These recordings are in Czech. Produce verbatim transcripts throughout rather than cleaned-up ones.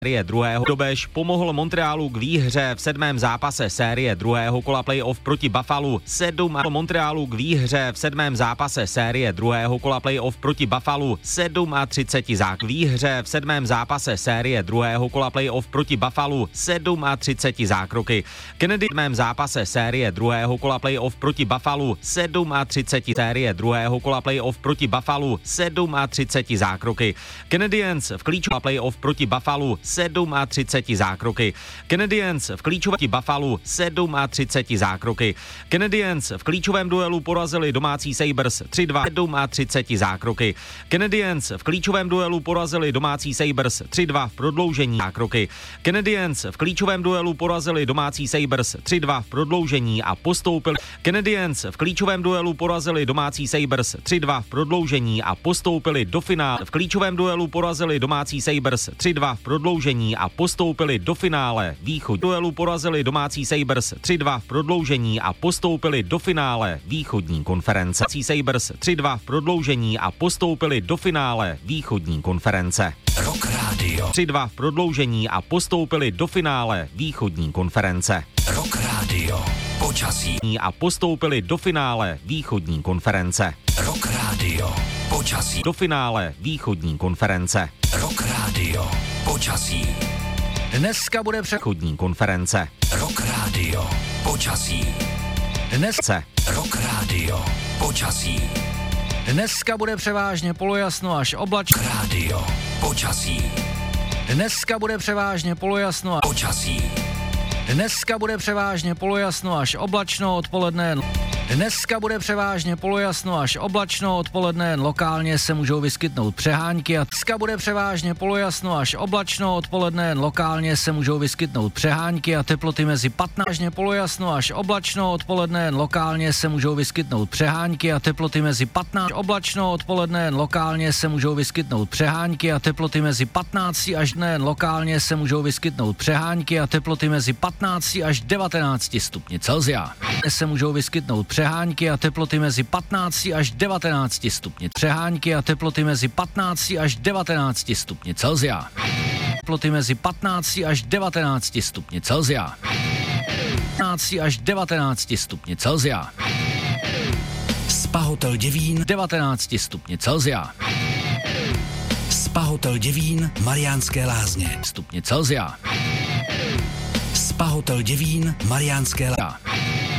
série druhého Dobeš pomohl Montrealu k výhře v sedmém zápase série druhého kola playoff proti Buffalu sedm a Montrealu k výhře v sedmém zápase série druhého kola playoff proti Buffalu sedm a třicet zák výhře v sedmém zápase série druhého kola playoff proti Buffalu sedm a třicet zákroky. Kennedy v sedmém zápase série druhého kola playoff proti Buffalu sedm a třicet série druhého kola playoff proti Buffalu sedm a třicet zákroky. Canadiens v klíčovém playoff proti Buffalu sedm a třicet zákroky. Canadiens v klíčovém Buffalu sedm a třicet zákroky. Canadiens v klíčovém duelu porazili domácí Sabres tři dva sedm a třicet zákroky. Canadiens v klíčovém duelu porazili domácí Sabres tři dva v prodloužení zákroky. Canadiens v klíčovém duelu porazili domácí Sabres tři dva v prodloužení a postoupili. Canadiens v klíčovém duelu porazili domácí Sabres tři dva v prodloužení a postoupili do finále. V klíčovém duelu porazili domácí Sabres tři dva v prodloužení a postoupili do finále. Východ duelu porazili domácí Sabres tři dva v prodloužení a postoupili do finále východní konference. Sabres tři dva v prodloužení a postoupili do finále východní konference. Rock Radio. tři dva v prodloužení a postoupili do finále východní konference. Rock Radio. Počasí. A postoupili do finále východní konference. Rock Radio. Počasí. Do finále východní konference. Rock Radio. Počasí. Dneska bude přechodní konference. Rock Radio. Počasí. Dneska. Rock Radio. Počasí. Dneska bude převážně polojasno až oblačno. Radio. Počasí. Dneska bude převážně polojasno a počasí. Dneska bude převážně polojasno až oblačno, odpoledne. Dneska bude převážně polojasno až oblačno, odpoledne lokálně se můžou vyskytnout přehánky a dneska bude převážně polojasno až oblačno, odpoledne lokálně se můžou vyskytnout přehánky a teploty mezi patnáct polojasno až oblačno, odpoledne lokálně se můžou vyskytnout přehánky a teploty mezi patnáct oblačno, odpoledne lokálně se můžou vyskytnout přehánky a teploty mezi patnáct až dne lokálně se můžou vyskytnout přehánky a teploty mezi patnáct až devatenáct stupni Celsia. Se můžou vyskytnout přehánky a teploty mezi patnáct až devatenáct stupni. Přehánky a teploty mezi patnáct až devatenáct stupni Celsia. Teploty mezi patnáct až devatenáct stupni Celsia. patnáct až devatenáct stupni Celsia. Spa Hotel Děvín devatenáct stupni Celsia. Spa Hotel Děvín Mariánské Lázně Stupni Celsia. Spa Hotel Děvín Mariánské Lázně.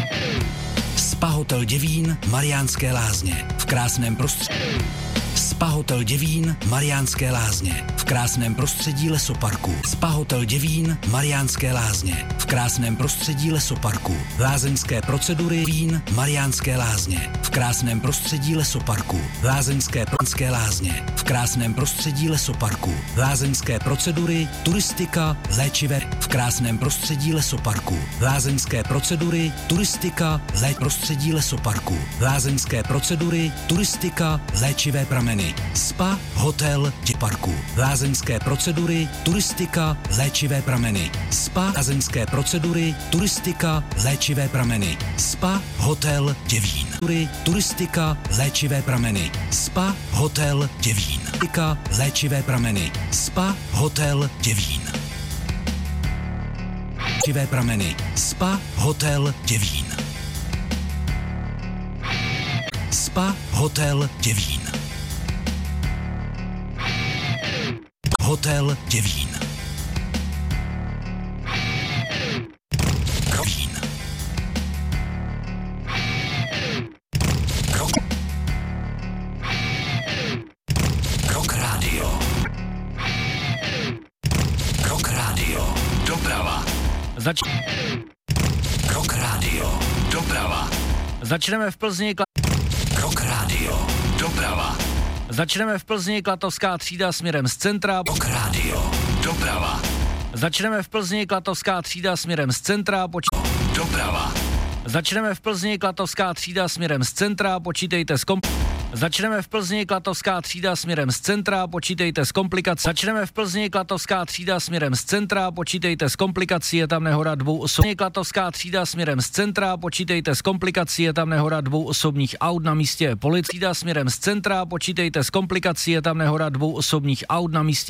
Spa Hotel Děvín Mariánské Lázně v krásném prostředí. Spa Hotel Děvín Mariánské Lázně v krásném prostředí lesoparku. Spa Hotel Děvín Mariánské Lázně v krásném prostředí lesoparku. Lázeňské procedury Vín Mariánské Lázně v krásném prostředí lesoparku. Lázeňské pranské lázně v krásném prostředí lesoparku. Lázeňské procedury, turistika, léčivé v krásném prostředí lesoparku. Lázeňské procedury, turistika, léč prostředí lesoparku. Lázeňské procedury, turistika, léčivé prameny. Spa, hotel, parku. Lázeňské procedury, turistika, léčivé prameny. Spa, lázeňské procedury, turistika, léčivé prameny. Spa, hotel, Děvín. Turistika, léčivé prameny. Spa, hotel, Děvín. Turistika, léčivé prameny. Spa, hotel, Děvín. Léčivé prameny. Spa, hotel, Děvín. Spa, hotel, Děvín. Hotel Děvín. Rovín. Rock. Rock Radio. Rock Radio. Doprava. Zač... Rock Radio. Doprava. Začneme v Plzni. Kla... Rock Radio. Doprava. Začneme v Plzni, Klatovská třída směrem z centra. Rock Radio. Doprava. Začneme v Plzni, Klatovská třída směrem z centra. Poč... Doprava. Začneme v Plzni, Klatovská třída směrem z centra. Počítejte s komp... Začneme v Plzni, Klatovská třída směrem z centra. Počítejte s komplikací. Začneme v Plzni, Klatovská třída směrem z centra. Počítejte s komplikací. Je tam nehoda dvou osobních. Klatovská třída směrem z centra. Počítejte s komplikací. Je tam nehoda dvou osobních aut na místě. Policie směrem z centra. Počítejte s komplikací. Je tam nehoda dvou osobních aut na místě.